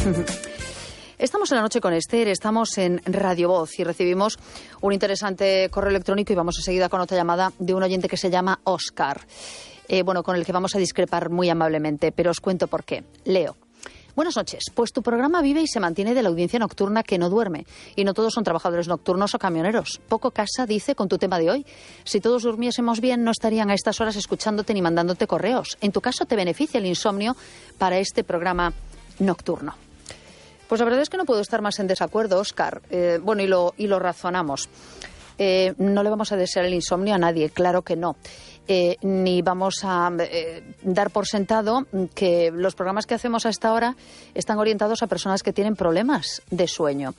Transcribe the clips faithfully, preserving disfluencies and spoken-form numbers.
Estamos en La Noche con Esther, estamos en Radio Voz y recibimos un interesante correo electrónico y vamos enseguida con otra llamada de un oyente que se llama Óscar, eh, bueno, con el que vamos a discrepar muy amablemente, pero os cuento por qué. Leo. Buenas noches. Pues tu programa vive y se mantiene de la audiencia nocturna que no duerme. Y no todos son trabajadores nocturnos o camioneros. Poco casa dice con tu tema de hoy. Si todos durmiésemos bien, no estarían a estas horas escuchándote ni mandándote correos. En tu caso, ¿te beneficia el insomnio para este programa nocturno? Pues la verdad es que no puedo estar más en desacuerdo, Óscar. Eh, bueno, y lo, y lo razonamos. Eh, no le vamos a desear el insomnio a nadie, claro que no. Eh, ni vamos a eh, dar por sentado que los programas que hacemos a esta hora están orientados a personas que tienen problemas de sueño.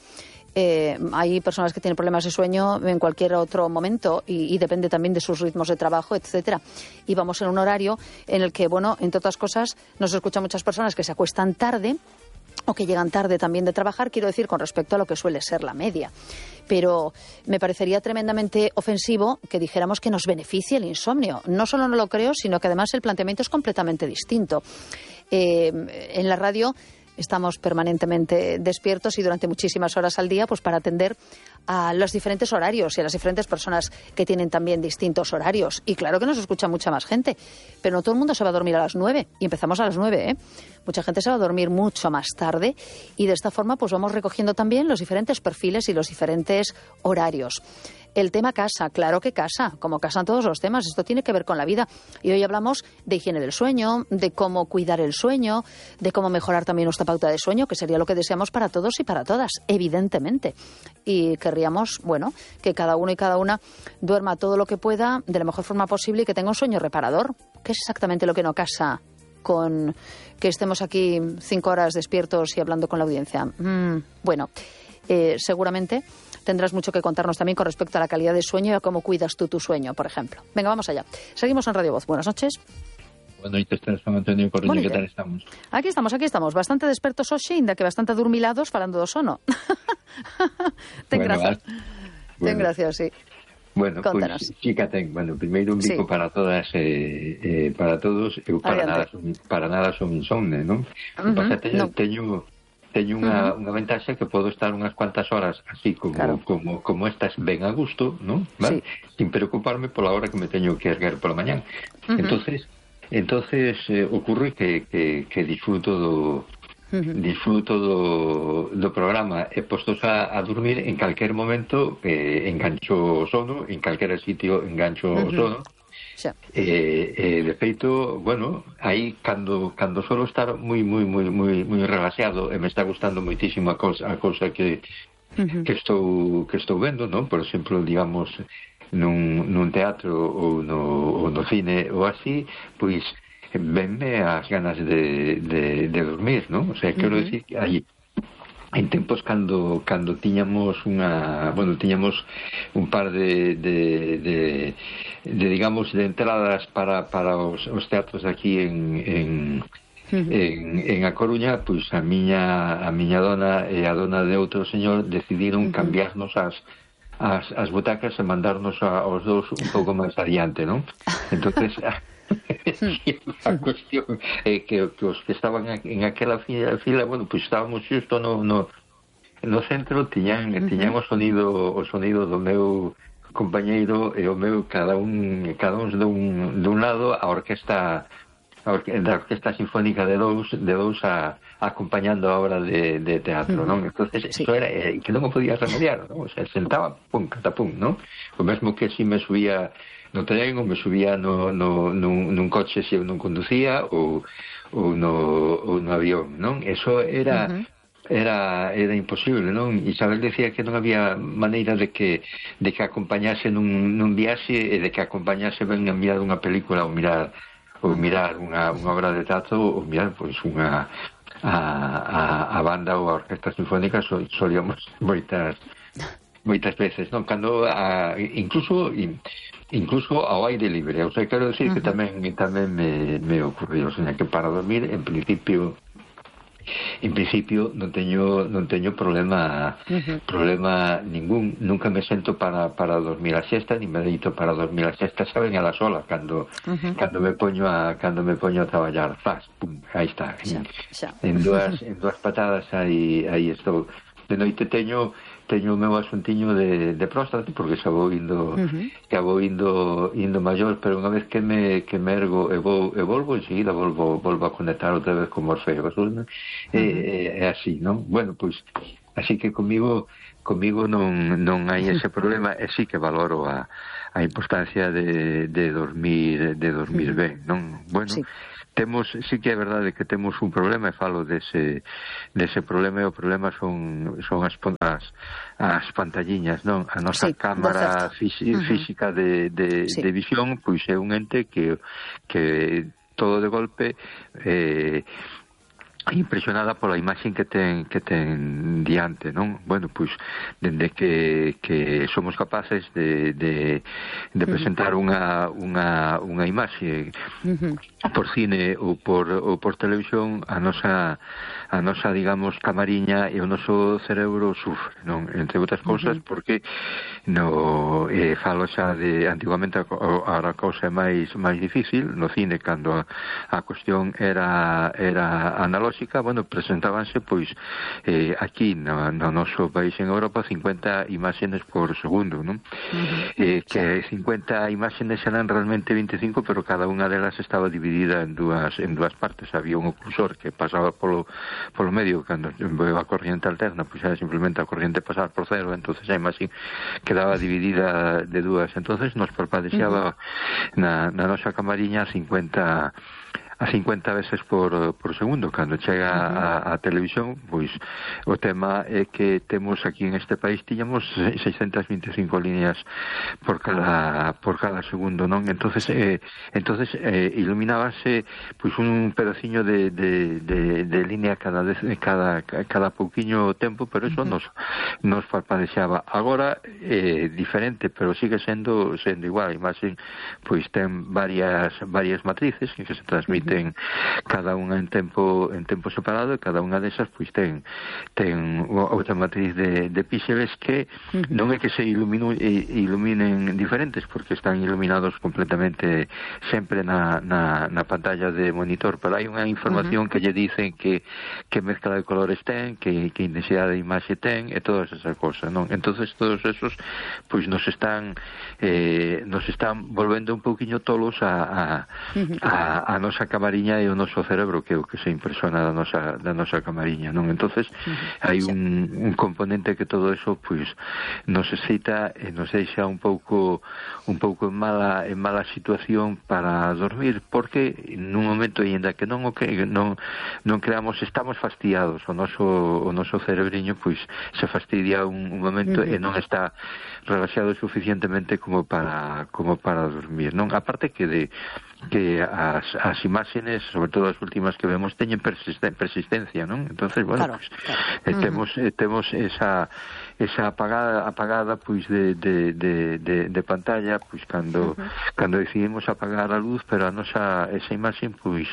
Eh, hay personas que tienen problemas de sueño en cualquier otro momento y, y depende también de sus ritmos de trabajo, etcétera. Y vamos en un horario en el que, bueno, entre otras cosas, nos escuchan muchas personas que se acuestan tarde o que llegan tarde también de trabajar, quiero decir, con respecto a lo que suele ser la media. Pero me parecería tremendamente ofensivo que dijéramos que nos beneficia el insomnio. No solo no lo creo, sino que además el planteamiento es completamente distinto. Eh, en la radio estamos permanentemente despiertos y durante muchísimas horas al día, pues para atender a los diferentes horarios y a las diferentes personas que tienen también distintos horarios. Y claro que nos escucha mucha más gente, pero no todo el mundo se va a dormir a las nueve y empezamos a las nueve, ¿eh? Mucha gente se va a dormir mucho más tarde y de esta forma pues vamos recogiendo también los diferentes perfiles y los diferentes horarios. El tema casa, claro que casa, como casan todos los temas, esto tiene que ver con la vida. Y hoy hablamos de higiene del sueño, de cómo cuidar el sueño, de cómo mejorar también nuestra pauta de sueño, que sería lo que deseamos para todos y para todas, evidentemente. Y querríamos, bueno, que cada uno y cada una duerma todo lo que pueda de la mejor forma posible y que tenga un sueño reparador, que es exactamente lo que no casa con que estemos aquí cinco horas despiertos y hablando con la audiencia. Mm, bueno, eh, seguramente tendrás mucho que contarnos también con respecto a la calidad de sueño y a cómo cuidas tú tu sueño, por ejemplo. Venga, vamos allá. Seguimos en Radio Voz. Buenas noches. Buenas noches, San Antonio Corriño, que tal estamos? Aquí estamos, aquí estamos. Bastante despertos hoxe, ainda que bastante adormilados falando do sono. Ten bueno, gracias. Bueno. Ten gracias, sí. Bueno, Contanos. Pois, sí que ten. Bueno, primeiro un bico Sí. para todas eh, eh, para todos, eu para nada, Adiante. son, para nada son insomne, non? Uh-huh. Pasa, teño, No. teño, teño unha, Uh-huh. unha ventaxa que podo estar unhas cuantas horas así como, Claro. como, como estas ben a gusto, non? ¿Vale? Sí. Sin preocuparme pola hora que me teño que erguer pola mañán. Uh-huh. Entonces, entonces eh, ocurre que, que, que disfruto do Uh-huh. disfruto do, do programa e postos a, a dormir en calquer momento eh, engancho o sono, en calquera sitio engancho o Uh-huh. sono. Xa. Eh, eh, de feito, bueno, aí cando cando solo estar moi moi moi moi moi relaxado e me está gustando moitísimo a cousa, a cousa que Uh-huh. que estou que estou vendo, non? Por exemplo, digamos nun, nun teatro ou no, ou no cine ou así, pois venme as ganas de, de, de dormir, non? O sea, quero Uh-huh. decir que aí en tempos cando cando tiñamos unha, bueno, tiñamos un par de de, de, de digamos de entradas para para os, os teatros aquí en en Uh-huh. en, en A Coruña, pois a miña a miña dona e a dona de outro señor decidiron Uh-huh. cambiarnos as as, as butacas e mandarnos a, aos dous un pouco máis adiante, non? Entonces a cuestión é que, que os que estaban en aquela fila, fila bueno, pois estábamos xusto no, no, no centro, tiñan, uh-huh. tiñan o sonido o sonido do meu compañeiro e o meu cada un cada un dun, dun lado a orquesta a orque, da orquesta sinfónica de dous de dous a, acompañando a obra de, de teatro, uh-huh. non? Entonces sí. Eso era eh, que non o podía remediar, non? O sea, sentaba pum, catapum, non? O mesmo que si me subía no tren ou me subía no, no, nun, nun coche se eu non conducía ou, ou, no, ou no avión, non? Eso era uh-huh. era era imposible, non? Isabel decía que non había maneira de que de que acompañase nun, nun viaxe e de que acompañase ben a mirar unha película ou mirar ou mirar unha, unha obra de teatro ou mirar pois unha a, a, a banda ou a orquesta sinfónica so, solíamos moitas moitas veces, non? Cando a, incluso incluso ao aire libre, o sea, quero decir uh-huh. que tamén tamén me, me ocurriu, o sea, que para dormir en principio en principio non teño non teño problema uh-huh. problema ningún, nunca me sento para para dormir a siesta, ni me deito para dormir a siesta, saben a la sola cando uh-huh. cando me poño a cando me poño a traballar, faz, pum, aí está. Xa, xa. En dúas en dúas patadas aí aí estou. De noite teño teño o meu asuntiño de, de próstata, porque xa vou indo uh-huh. xa vou indo indo maior, pero unha vez que me que me ergo e vou e volvo enseguida volvo volvo a conectar outra vez con Morfeo. Uh-huh. É, é así, non? Bueno, pois así que comigo comigo non non hai ese problema, e sí que valoro a a importancia de de dormir de dormir uh-huh. ben, non? Bueno, sí. Temos, sí que é verdade que temos un problema, e falo dese, dese problema, e o problema son, son as, as, as pantalliñas, non? A nosa sí, cámara física, uh-huh. física de, de, sí. de visión, pois é un ente que, que todo de golpe eh, impresionada pola imaxe que ten que ten diante, non? Bueno, pois dende que, que somos capaces de, de, de presentar uh-huh. unha, unha, unha imaxe uh-huh. por cine ou por, ou por televisión, a nosa a nosa, digamos, camariña e o noso cerebro sufre, non? Entre outras cousas, uh-huh. porque no eh, falo xa de antiguamente a, a cousa é máis máis difícil no cine, cando a, a cuestión era era analóxica, bueno, presentábanse pois eh, aquí no, no noso país en Europa cincuenta imágenes por segundo, non? Uh-huh. Eh, que cincuenta imágenes eran realmente veinticinco, pero cada unha delas estaba dividida en dúas en dúas partes. Había un oclusor que pasaba polo polo medio, cando a corriente alterna, pois era simplemente a corriente pasar por cero, entonces a imaxe quedaba dividida de dúas, entonces nos parpadexaba uh-huh. na, na nosa camariña cincuenta a cincuenta veces por, por segundo. Cando chega uh-huh. a, a televisión, pois o tema é que temos aquí en este país tiñamos seiscientas veinticinco líneas por cada por cada segundo, non? Entonces eh, entonces eh, iluminábase pois un pedaciño de, de, de, de línea cada vez, cada cada pouquiño tempo, pero eso uh-huh. nos nos parpadexaba. Agora é eh, diferente, pero sigue sendo sendo igual. A imaxe pois ten varias varias matrices que se transmiten ten cada unha en tempo en tempo separado, e cada unha desas pois ten ten outra matriz de, de píxeles que uh-huh. non é que se iluminu, iluminen diferentes, porque están iluminados completamente sempre na, na, na pantalla de monitor, pero hai unha información uh-huh. que lle dicen que, que mezcla de colores ten, que, que intensidade de imaxe ten, e todas esas cosas, non? Entonces todos esos pois nos están eh, nos están volvendo un pouquiño tolos a, a, uh-huh. a, a nosa camariña e o noso cerebro, que é o que se impresiona da nosa, da nosa camariña, non? Entonces uh-huh. hai un, un componente que todo eso pois nos excita e nos deixa un pouco un pouco en mala en mala situación para dormir, porque nun momento, aínda que non o que non non creamos, estamos fastidiados, o noso o noso cerebriño pois se fastidia un, un momento uh-huh. e non está relaxado suficientemente como para como para dormir, non? Aparte que de que as, as imágenes, sobre todo as últimas que vemos, teñen persisten, persistencia, non? Entonces, bueno, claro, pues, claro. Eh, uh-huh. temos eh, temos esa esa apagada apagada pois de, de, de, de, de pantalla, pois cando uh-huh. cando decidimos apagar a luz, pero a nosa esa imaxe pois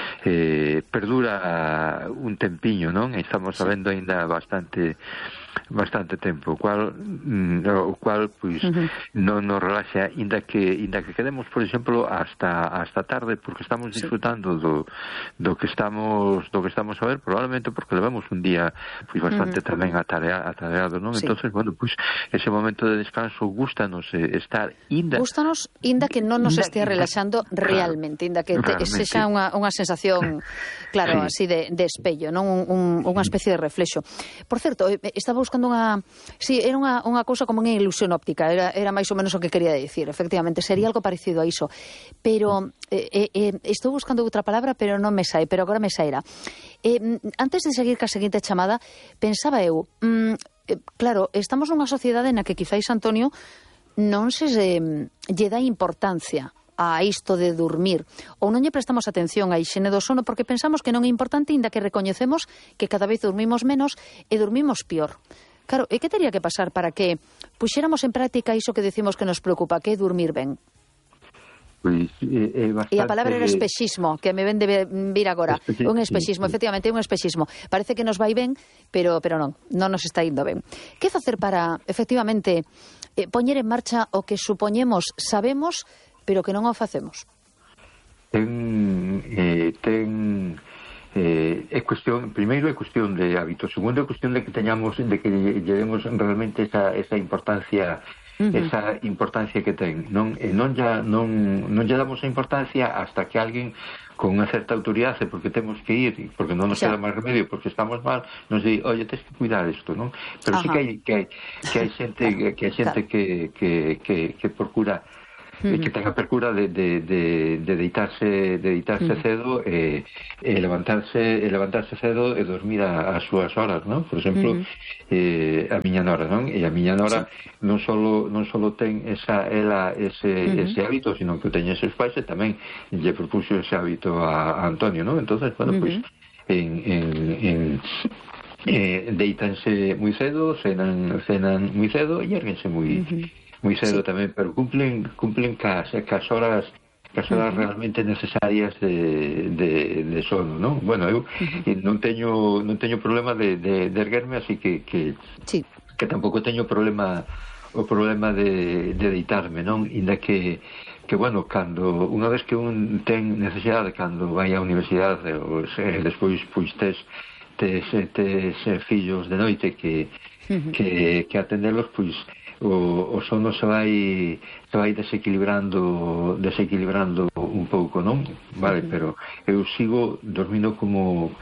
eh, perdura un tempiño, non? Estamos sabendo aínda bastante bastante tempo, o cual mm, o cual pois uh-huh. non nos relaxa, inda que inda que quedemos, por exemplo, hasta hasta tarde, porque estamos disfrutando do do que estamos do que estamos a ver, probablemente porque levamos un día pois bastante uh-huh. tamén atarea, atareado, non? Sí. Entonces, bueno, pois ese momento de descanso gústanos eh, estar inda gústanos inda que non nos estea relaxando realmente, inda que te, sexa unha unha sensación claro, sí. así de de espello, non? Un, un, unha especie de reflexo. Por certo, estaba buscando unha... Sí, era unha, unha cousa como unha ilusión óptica, era, era máis ou menos o que quería dicir, efectivamente, sería algo parecido a iso, pero eh, eh, estou buscando outra palabra, pero non me sai, pero agora me sairá. Eh, antes de seguir ca seguinte chamada, pensaba eu, mm, eh, claro, estamos nunha sociedade na que quizáis, Antonio, non se eh, lle dá importancia a isto de dormir, ou non lle prestamos atención á hixiene do sono porque pensamos que non é importante, inda que recoñecemos que cada vez dormimos menos e dormimos pior. Claro, e que teria que pasar para que puxéramos en práctica iso que decimos que nos preocupa, que é dormir ben? Pois, é, é bastante... E a palabra era espexismo, que me ven de vir agora. Espexismo, Un espexismo, sí, sí. efectivamente, un espexismo. Parece que nos vai ben, pero pero non, non nos está indo ben. Que facer para, efectivamente, eh, poñer en marcha o que supoñemos sabemos, pero que non o facemos? Ten... Eh, ten eh, é cuestión, primeiro é cuestión de hábito, segundo é cuestión de que teñamos, de que lle demos realmente esa, esa importancia... Uh-huh. Esa importancia que ten, non e non ya non non lle damos a importancia hasta que alguén con unha certa autoridade, porque temos que ir, porque non nos queda máis remedio, porque estamos mal, nos di, oye, tens que cuidar isto, non? Pero sí que hai que hai que hai xente que hai xente que que que que procura Uh-huh. que ten a percura de, de, de, de deitarse de deitarse uh-huh. cedo e, e levantarse e levantarse cedo e dormir a, as súas horas, non? Por exemplo, uh-huh. eh, a miña nora, non? E a miña nora sí. non solo non solo ten esa ela ese uh-huh. ese hábito, sino que teñen eses pais e tamén lle propuxo ese hábito a, a Antonio, non? Entonces, bueno, uh-huh. pois pues, en en, en eh, deitanse moi cedo, cenan cenan moi cedo e érguense moi uh-huh. moi cedo sí. tamén, pero cumplen cumplen cas, cas horas cas horas uh-huh. realmente necesarias de, de, de sono, non? Bueno, eu uh-huh. non teño non teño problema de, de, de erguerme, así que que, sí. que tampouco teño problema o problema de, de deitarme, non? Inda que que bueno, cando unha vez que un ten necesidade, cando vai á universidade ou se, despois pois tes tes, tes, tes fillos de noite que uh-huh. que, que atendelos, pois o, o sono se vai se vai desequilibrando desequilibrando un pouco, non? Vale, uh-huh. pero eu sigo dormindo como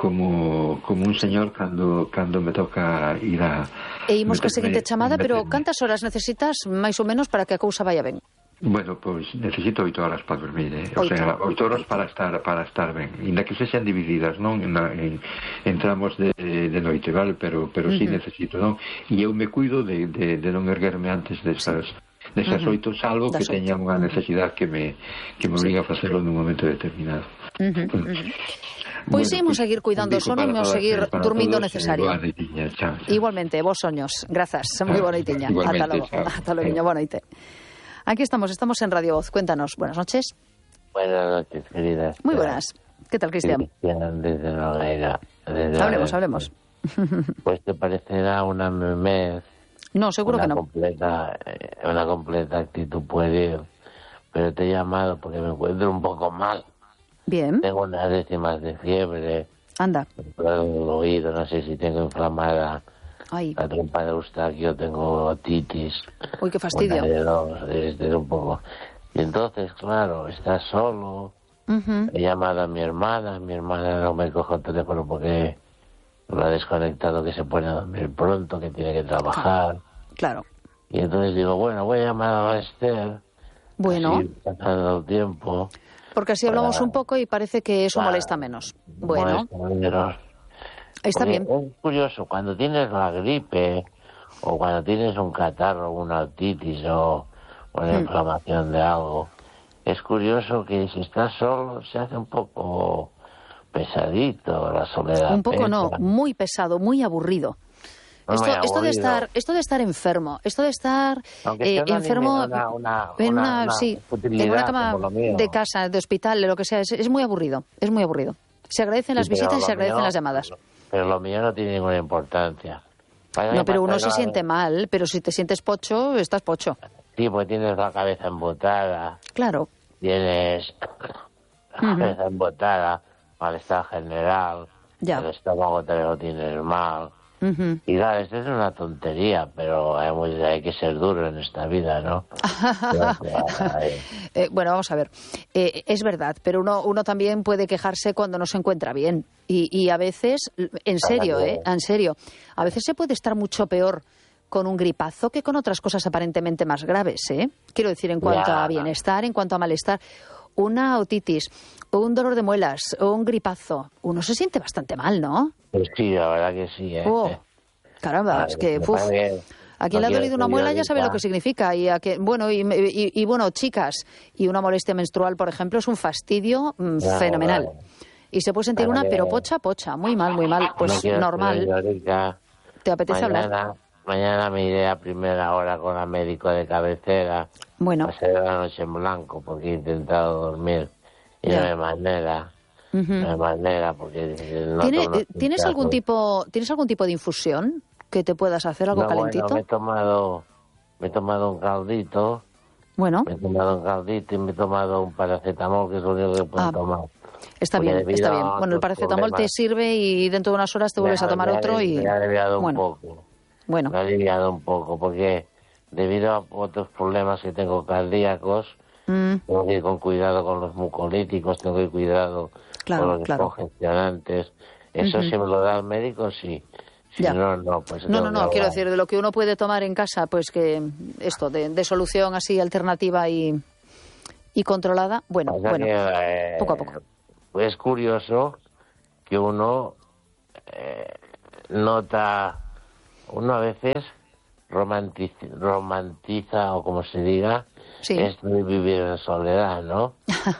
como como un señor cando cando me toca ir a... E imos ca seguinte chamada, pero cantas horas necesitas máis ou menos para que a cousa vaya ben? Bueno, pois pues, necesito oito horas para dormir, eh? O sea, oito horas para estar para estar ben, inda que se sean divididas, non? En, en, en tramos de, de noite, vale? Pero pero uh-huh. sí necesito, non? E eu me cuido de, de, de non erguerme antes desas desas uh-huh. oito, salvo das que teña unha necesidade que me que me obliga sí. a facelo nun momento determinado. Uh-huh. Uh-huh. Pois bueno, imos pues, seguir cuidando o sono e imos seguir durmindo necesario. Noitiña, chao, chao. Igualmente, vos soños. Grazas, moi boa noitiña. Ata logo. Ata logo, boa noite. Aquí estamos, estamos en Radio Voz. Cuéntanos. Buenas noches. Buenas noches, queridas. Muy buenas. ¿Qué tal, Cristian? Cristian, desde Nogueira. Desde hablemos, Nogueira. hablemos. Pues te parecerá una memez. No, seguro una que no. Completa, una completa actitud pueril. Pero te he llamado porque me encuentro un poco mal. Bien. Tengo unas décimas de fiebre. Anda. Me el oído, no sé si tengo inflamada. Ay. La trompa de Eustaquio, tengo otitis. Uy, qué fastidio. De dos, de, de un poco. Y entonces, claro, estás solo. Uh-huh. He llamado a mi hermana. Mi hermana no me coge el teléfono porque lo ha desconectado, que se pone a dormir pronto, que tiene que trabajar. Claro. Y entonces digo, bueno, voy a llamar a Esther. Bueno. Así, pasando el tiempo. Porque así hablamos para... un poco y parece que eso claro, molesta menos. Bueno. Molesta menos. Está Porque bien. Es curioso, cuando tienes la gripe o cuando tienes un catarro, una otitis o una hmm. inflamación de algo, es curioso que si estás solo se hace un poco pesadito la soledad. Un poco pesa. No, muy pesado, muy aburrido. Muy esto, aburrido. esto de estar, esto de estar enfermo, esto de estar eh, enfermo una, una, en una, una, una sí, en una cama de casa, de hospital, de lo que sea, es, es muy aburrido, es muy aburrido. Se agradecen las sí, visitas y se agradecen mío, las llamadas. Pero lo mío no tiene ninguna importancia. Vaya no, pero uno se siente mal, pero si te sientes pocho, estás pocho. Sí, pues tienes la cabeza embotada. Claro. Tienes la uh-huh. cabeza embotada, malestar general, ya. El estómago te lo tienes mal. Uh-huh. Y claro, esto es una tontería, pero hay, muy, hay que ser duro en esta vida, ¿no? eh, bueno, vamos a ver. Eh, es verdad, pero uno, uno también puede quejarse cuando no se encuentra bien. Y, y a veces, en serio, ¿eh? En serio, a veces se puede estar mucho peor con un gripazo que con otras cosas aparentemente más graves, ¿eh? Quiero decir, en cuanto ya. a bienestar, en cuanto a malestar. Una otitis, o un dolor de muelas, o un gripazo, uno se siente bastante mal, ¿no? Pues sí, la verdad que sí, ¿eh? Oh, caramba, es que, uf, a quien le ha dolido una muela ya sabe lo que significa. Y a que, bueno, y, y, y bueno, chicas, y una molestia menstrual, por ejemplo, es un fastidio mmm, no, fenomenal. No, no. Y se puede sentir claro una, pero pocha, pocha, muy mal, muy mal, pues no normal. Rica, ¿Te apetece mañana, hablar? mañana me iré a primera hora con el médico de cabecera. Bueno. Pasaré la noche en blanco porque he intentado dormir y Ya. no hay manera. Ujú. No hay manera porque... no ¿Tiene- tomo eh, ¿Tienes algún pinchazos. tipo, ¿tienes algún tipo de infusión que te puedas hacer, algo No, calentito? Bueno, me he tomado, me he tomado un caldito, Bueno, me he tomado un caldito y me he tomado un paracetamol, que es lo único que puedo Ah, tomar. está Porque bien, debido está a bien. Bueno, el otros paracetamol te problemas, sirve y dentro de unas horas te vuelves me a ha- tomar me ha- otro y... Me ha aliviado un Bueno, poco. bueno. Me ha aliviado un poco, porque debido a otros problemas que tengo cardíacos, Mm, tengo que ir con cuidado con los mucolíticos, tengo que ir cuidado Claro, con los claro. descongestionantes. Eso Ujú. si me lo da el médico, sí. Si Ya. no, no, pues No, tengo no, que no, hablar. quiero decir, de lo que uno puede tomar en casa, pues que esto, de, de solución así alternativa y, y controlada, bueno, O sea bueno, que, eh, poco a poco. Es curioso que uno eh, nota, uno a veces romantiza, romantiza o como se diga, Sí. esto de vivir en soledad, ¿no?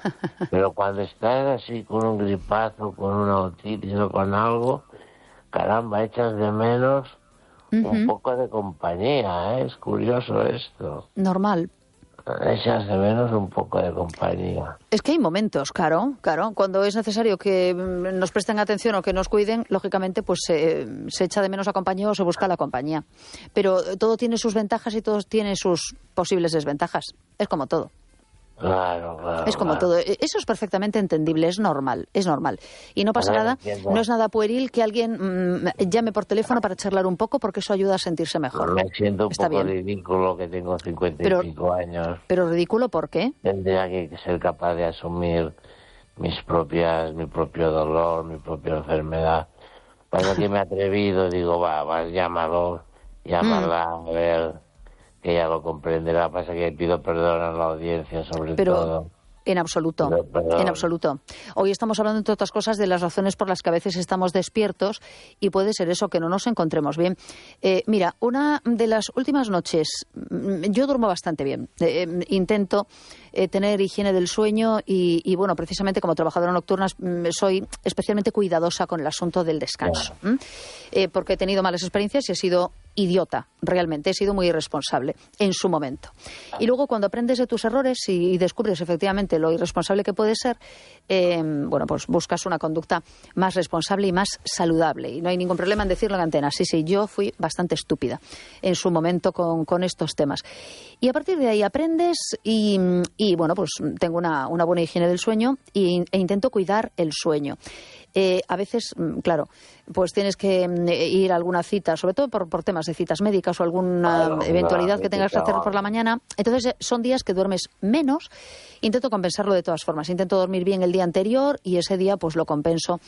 Pero cuando estás así con un gripazo, con una otitis o con algo, caramba, echas de menos un Ujú. poco de compañía, ¿eh? Es curioso esto. Normal. Echas de menos un poco de compañía. Es que hay momentos, claro, claro. Cuando es necesario que mm, nos presten atención o que nos cuiden, lógicamente, pues eh, se echa de menos a compañía o se busca la compañía. Pero eh, todo tiene sus ventajas y todo tiene sus posibles desventajas. Es como todo. Claro, claro. Es como claro. todo. E- Eso es perfectamente entendible, es normal, es normal. Y no pasa Ahora nada, entiendo. no es nada pueril que alguien mm, llame por teléfono para charlar un poco porque eso ayuda a sentirse mejor. Me siento un Está poco bien. ridículo que tengo cincuenta Pero- y pico años. Pero ridículo, ¿por qué? Tendría que ser capaz de asumir mis propias, mi propio dolor, mi propia enfermedad. Para que me he atrevido, digo, va, va, llámalo, llámala, Mm. a ver, que ella lo comprenderá. Pasa que pido perdón a la audiencia, sobre Pero todo. en absoluto, Pero, perdón. en absoluto. Hoy estamos hablando, entre otras cosas, de las razones por las que a veces estamos despiertos y puede ser eso, que no nos encontremos bien. Eh, mira, una de las últimas noches, mm, yo duermo bastante bien. Eh, eh, intento eh, tener higiene del sueño y, y, bueno, precisamente como trabajadora nocturna mm, soy especialmente cuidadosa con el asunto del descanso. ¿m? Eh, porque he tenido malas experiencias y he sido idiota, realmente. He sido muy irresponsable en su momento. Y luego, cuando aprendes de tus errores y, y descubres efectivamente lo irresponsable que puede ser, eh, bueno, pues buscas una conducta más responsable y más saludable. Y no hay ningún problema en decirlo en antena. Sí, sí, yo fui bastante estúpida en su momento con, con estos temas. Y a partir de ahí aprendes y, y bueno, pues tengo una, una buena higiene del sueño y, e intento cuidar el sueño. Eh, a veces, mm, claro, pues tienes que mm, ir a alguna cita, sobre todo por, por temas de citas médicas o alguna Claro, eventualidad claro, que tengas que hacer por la claro. mañana. Entonces, eh, son días que duermes menos. Intento compensarlo de todas formas. Intento dormir bien el día anterior y ese día pues lo compenso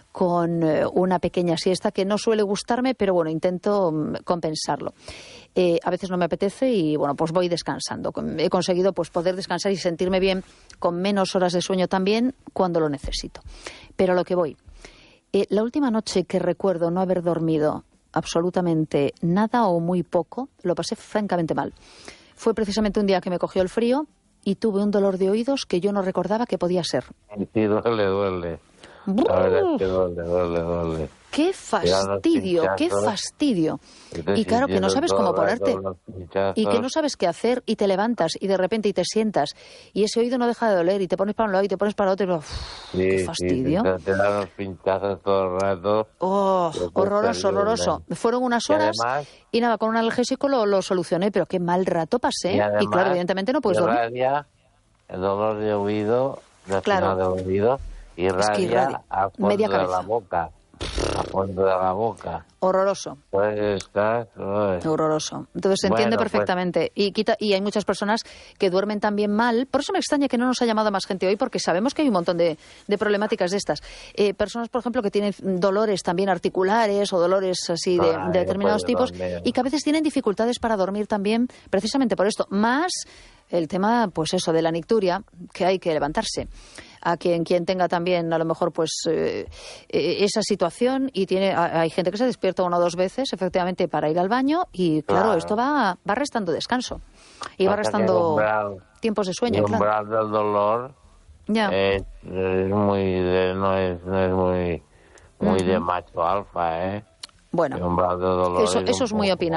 con eh, una pequeña siesta que no suele gustarme, pero bueno, intento mm, compensarlo. Eh, a veces no me apetece y bueno, pues voy descansando. He conseguido pues poder descansar y sentirme bien con menos horas de sueño también cuando lo necesito. Pero a lo que voy. Eh, la última noche que recuerdo no haber dormido absolutamente nada o muy poco, lo pasé francamente mal. Fue precisamente un día que me cogió el frío y tuve un dolor de oídos que yo no recordaba que podía ser. Sí, duele, duele. La verdad es que duele, duele, duele. ¡Qué fastidio! ¡Qué pinchazos. fastidio! Estás Y claro, que no sintiendo sabes todo cómo el rato ponerte. los pinchazos. Y que no sabes qué hacer y te levantas y de repente y te sientas y ese oído no deja de doler y te pones para un lado y te pones para otro y uf, Sí, ¡qué sí, fastidio! te, te dan los pinchazos todo el rato. ¡Oh! Pero qué Horroroso, terrible. horroroso. Fueron unas Y horas además- y nada, con un analgésico lo, lo solucioné, pero qué mal rato pasé. Y, además, claro, evidentemente no puedes dormir. irradia el dolor de oído, del Claro. final del oído, irradia, que irradia. a fondo Media de la cabeza. boca. A fondo de la boca. Horroroso. Pues estás... uy. Horroroso. Entonces se Bueno, entiende pues- perfectamente. Y quita y hay muchas personas que duermen también mal. Por eso me extraña que no nos ha llamado más gente hoy, porque sabemos que hay un montón de, de problemáticas de estas. Eh, personas, por ejemplo, que tienen dolores también articulares o dolores así de, Ay, de determinados pues, tipos dormir. y que a veces tienen dificultades para dormir también, precisamente por esto. Más el tema, pues eso, de la nicturia, que hay que levantarse. A quien quien tenga también a lo mejor pues eh, eh, esa situación y tiene a- hay gente que se despierta una o dos veces efectivamente para ir al baño y claro, Claro. esto va va restando descanso y va Pasa que el restando umbral- tiempos de el sueño, claro. umbral del dolor Ya. es, es muy de, no es no es muy muy de Ujú. macho alfa, ¿eh? Bueno. El umbral del dolor Eso, es eso un es muy poco- opinable.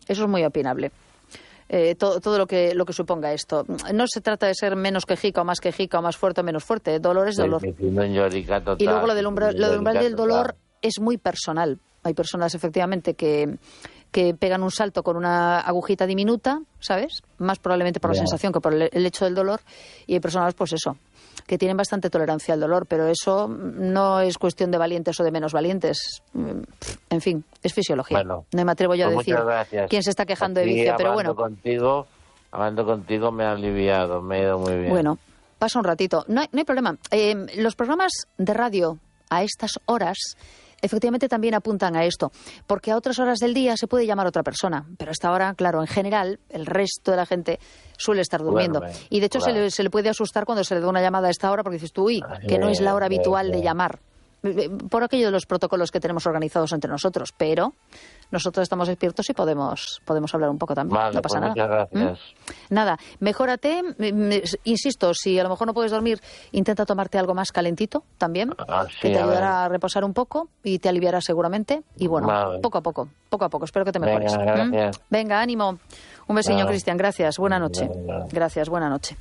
Eso es muy opinable. Eh, todo, todo lo que lo que suponga esto. No se trata de ser menos quejica o más quejica o más fuerte o menos fuerte. Dolor es dolor. Sí, total, y luego lo del umbral, lo del umbral del dolor total. es muy personal. Hay personas efectivamente que, que pegan un salto con una agujita diminuta, ¿sabes? Más probablemente por la Ya. sensación que por el, el hecho del dolor. Y hay personas, pues eso, que tienen bastante tolerancia al dolor, pero eso no es cuestión de valientes o de menos valientes. En fin, es fisiología. Bueno, no me atrevo yo pues a decir muchas gracias. quién se está quejando Aquí, de vicio, pero hablando bueno. Contigo, hablando contigo me ha aliviado, me ha ido muy bien. Bueno, pasa un ratito. No hay, no hay problema. Eh, los programas de radio a estas horas efectivamente también apuntan a esto, porque a otras horas del día se puede llamar a otra persona, pero a esta hora, claro, en general, el resto de la gente suele estar durmiendo. Duerme, y de hecho claro. se, le, se le puede asustar cuando se le da una llamada a esta hora, porque dices tú, uy, que no es la hora habitual de llamar, por aquello de los protocolos que tenemos organizados entre nosotros, pero nosotros estamos despiertos y podemos podemos hablar un poco también. Vale, no pasa pues nada. muchas gracias. ¿Mm? Nada, mejórate, me- me- insisto, si a lo mejor no puedes dormir, intenta tomarte algo más calentito también, Ah, sí, que te a ver. ayudará a reposar un poco y te aliviará seguramente. Y bueno, Vale. poco a poco, poco a poco, espero que te Venga, mejores. ¿Mm? gracias. Venga, ánimo. Un besiño, Nada. Cristian, gracias, buena noche. Venga. Gracias, buena noche.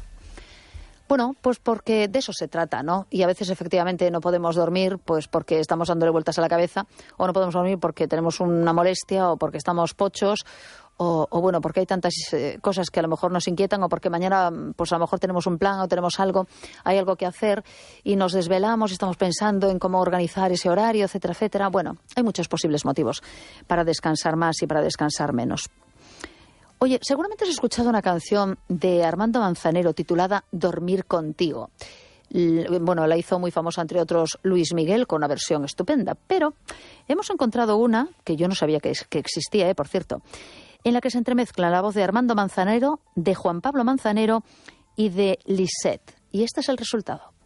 Bueno, pues porque de eso se trata, ¿no? Y a veces efectivamente no podemos dormir pues porque estamos dándole vueltas a la cabeza, o no podemos dormir porque tenemos una molestia, o porque estamos pochos, o, o bueno, porque hay tantas eh, cosas que a lo mejor nos inquietan, o porque mañana pues a lo mejor tenemos un plan o tenemos algo, hay algo que hacer y nos desvelamos y estamos pensando en cómo organizar ese horario, etcétera, etcétera. Bueno, hay muchos posibles motivos para descansar más y para descansar menos. Oye, seguramente has escuchado una canción de Armando Manzanero titulada Dormir contigo. L- Bueno, la hizo muy famosa, entre otros, Luis Miguel, con una versión estupenda. Pero hemos encontrado una, que yo no sabía que, es- que existía, eh, por cierto, en la que se entremezcla la voz de Armando Manzanero, de Juan Pablo Manzanero y de Lisette. Y este es el resultado.